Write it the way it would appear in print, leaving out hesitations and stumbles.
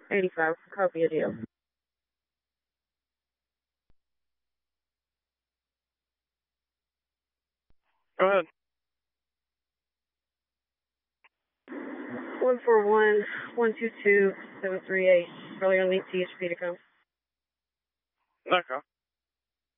85. Copy a deal. Go ahead. 141-122-738. Earlier on the THP to come. Okay.